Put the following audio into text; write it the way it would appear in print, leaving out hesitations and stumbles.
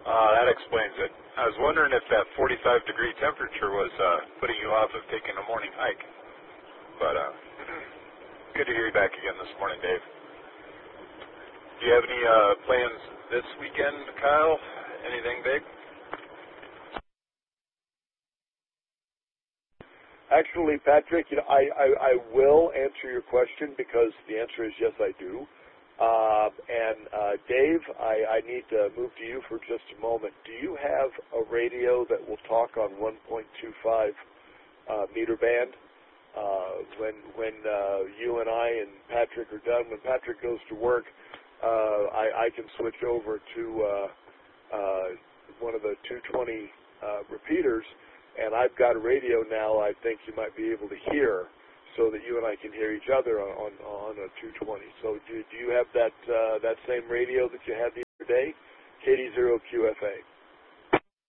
That explains it. I was wondering if that 45-degree temperature was putting you off of taking a morning hike. But good to hear you back again this morning, Dave. Do you have any plans this weekend, Kyle? Anything big? Actually, Patrick, I will answer your question because the answer is yes, I do. Dave, I need to move to you for just a moment. Do you have a radio that will talk on 1.25 meter band? When you and I and Patrick are done, when Patrick goes to work, I can switch over to one of the 220 repeaters, and I've got a radio now I think you might be able to hear, so that you and I can hear each other on a 220. So do you have that same radio that you had the other day? KD0QFA.